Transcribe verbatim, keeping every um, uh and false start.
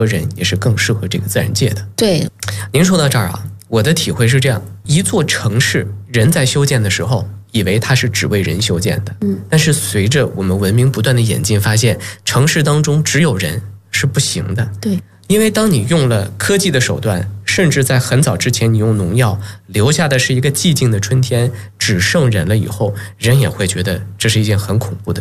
人也是更适合这个自然界的。 对， 您说到这儿啊，我的体会是这样：一座城市，人在修建的时候，以为它是只为人修建的， 嗯， 但是随着我们文明不断的演进，发现城市当中只有人是不行的。 对， 因为当你用了科技的手段，甚至在很早之前你用农药，留下的是一个寂静的春天，只剩人了以后，人也会觉得这是一件很恐怖的